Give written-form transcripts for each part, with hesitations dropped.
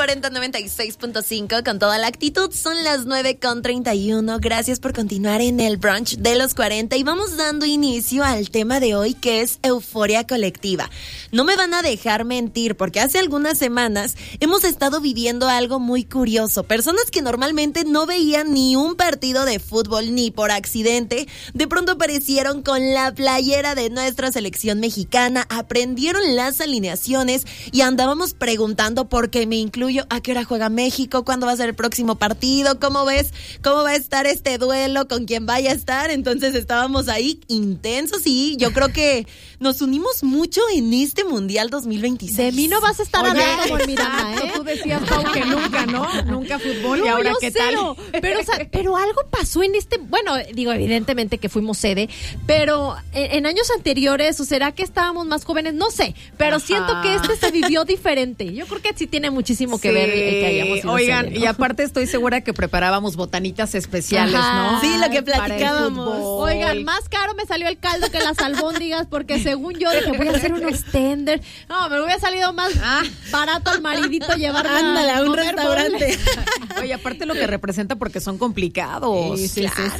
40 96.5 con toda la actitud. Son las 9:31. Gracias por continuar en el brunch de los 40 y vamos dando inicio al tema de hoy, que es euforia colectiva. No me van a dejar mentir, porque hace algunas semanas hemos estado viviendo algo muy curioso. Personas que normalmente no veían ni un partido de fútbol ni por accidente, de pronto aparecieron con la playera de nuestra selección mexicana, aprendieron las alineaciones y andábamos preguntando, por qué me incluyo, a qué hora juega México, cuándo va a ser el próximo partido, cómo ves, cómo va a estar este duelo, con quién vaya a estar. Entonces estábamos ahí intensos y yo creo que nos unimos mucho en este Mundial 2026. De mí no vas a estar hablando con Miranda, ¿eh? Tú decías, Pau, que nunca, ¿no? Nunca fútbol, y ahora qué cero. tal. Pero, o sea, pero algo pasó en bueno, digo, evidentemente que fuimos sede, pero en años anteriores, o será que estábamos más jóvenes, no sé, pero siento que se vivió diferente. Yo creo que sí tiene muchísimo que ver que hayamos ido Oigan, sede, ¿no? y aparte estoy segura que preparábamos botanitas especiales, ¿no? Sí, lo que Para el platicábamos. fútbol. Oigan, más caro me salió el caldo que las albóndigas, porque según yo dije, voy a hacer unos tender. No, me hubiera salido más barato al maridito llevarme a un comer restaurante. Oye, aparte lo que representa, porque son complicados. Sí.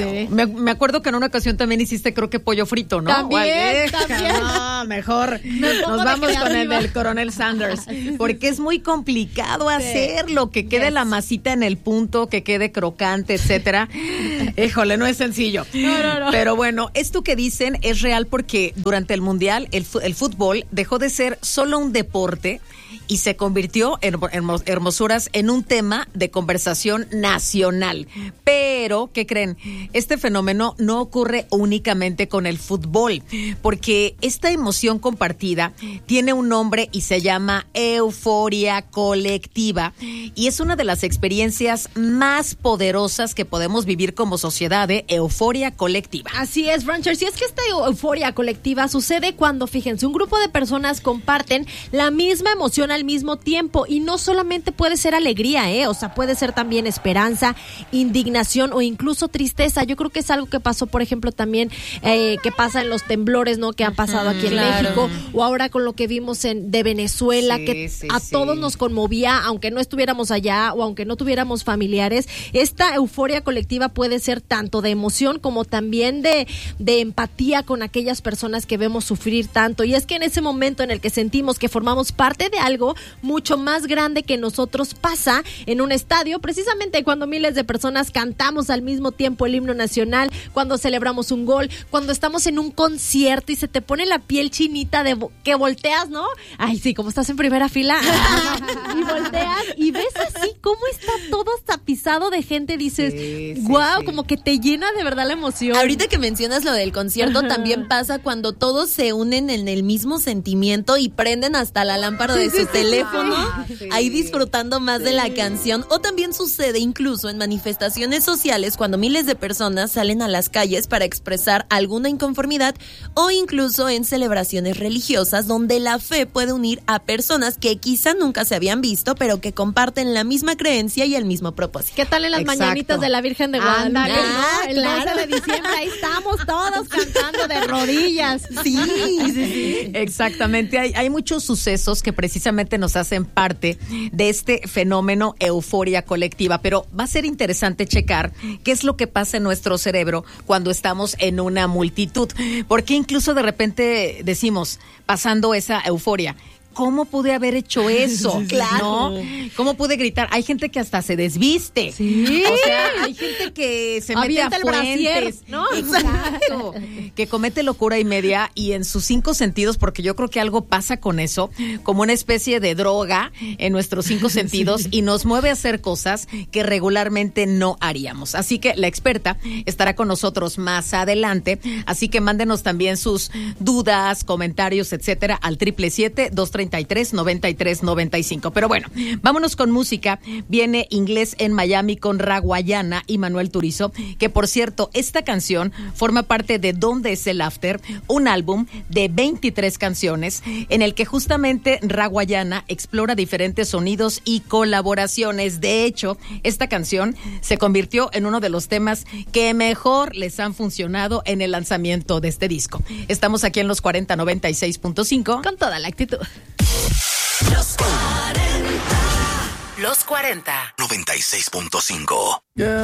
Me acuerdo que en una ocasión también hiciste, creo que pollo frito, ¿no? También. No, mejor pongo nos de vamos que con el arriba. del Coronel Sanders, porque es muy complicado hacerlo, que quede la masita en el punto, que quede crocante, etcétera. Híjole, no es sencillo. No. Pero bueno, esto que dicen es real, porque durante el Mundial el fútbol dejó de ser solo un deporte y se convirtió en hermosuras en un tema de conversación nacional. Pero, ¿qué creen? Este fenómeno no ocurre únicamente con el fútbol, porque esta emoción compartida tiene un nombre y se llama euforia colectiva, y es una de las experiencias más poderosas que podemos vivir como sociedad, euforia colectiva. Así es, Branchers. Y es que esta euforia colectiva sucede cuando, fíjense, un grupo de personas comparten la misma emoción al mismo tiempo, y no solamente puede ser alegría, o sea, puede ser también esperanza, indignación o incluso tristeza. Yo creo que es algo que pasó, por ejemplo, también que pasa en los temblores, ¿no? Que han pasado aquí en México, o ahora con lo que vimos de Venezuela, que a todos nos conmovía, aunque no estuviéramos allá o aunque no tuviéramos familiares. Esta euforia colectiva puede ser tanto de emoción como también de empatía con aquellas personas que vemos sufrir tanto. Y es que en ese momento en el que sentimos que formamos parte de algo mucho más grande que nosotros, pasa en un estadio, precisamente cuando miles de personas cantamos al mismo tiempo el himno nacional, cuando celebramos un gol, cuando estamos en un concierto y se te pone la piel chinita de que volteas, ¿no? Ay, sí, como estás en primera fila y volteas y ves así cómo está todo tapizado de gente, dices, wow, como que te llena de verdad la emoción. Ahorita que mencionas lo del concierto, también pasa cuando todos se unen en el mismo sentimiento y prenden hasta la lámpara de su teléfono, ahí disfrutando más de la canción. O también sucede incluso en manifestaciones sociales, cuando miles de personas salen a las calles para expresar alguna inconformidad, o incluso en celebraciones religiosas donde la fe puede unir a personas que quizá nunca se habían visto, pero que comparten la misma creencia y el mismo propósito. ¿Qué tal en las mañanitas de la Virgen de Guadalupe? Ándale, ¿no? El 12 de diciembre, ahí estamos todos cantando de rodillas. Sí. Exactamente, hay muchos sucesos que precisamente nos hacen parte de este fenómeno euforia colectiva, pero va a ser interesante checar qué es lo que pasa en nuestro cerebro cuando estamos en una multitud, porque incluso de repente decimos, pasando esa euforia, ¿cómo pude haber hecho eso? Claro. ¿No? ¿Cómo pude gritar? Hay gente que hasta se desviste. Sí. O sea, hay gente que se mete a Avienta el brasier, fuentes, ¿no? Exacto. Que comete locura y media, y en sus 5 sentidos, porque yo creo que algo pasa con eso, como una especie de droga en nuestros 5 sentidos, y nos mueve a hacer cosas que regularmente no haríamos. Así que la experta estará con nosotros más adelante, así que mándenos también sus dudas, comentarios, etcétera, al 777-233-9395. Pero bueno, vámonos con música. Viene Inglés en Miami con Raguayana y Manuel Turizo, que por cierto, esta canción forma parte de ¿Dónde es el After?, un álbum de 23 canciones en el que justamente Raguayana explora diferentes sonidos y colaboraciones. De hecho, esta canción se convirtió en uno de los temas que mejor les han funcionado en el lanzamiento de este disco. Estamos aquí en los 4096.5 con toda la actitud. Los 40 Los 40. 96.5.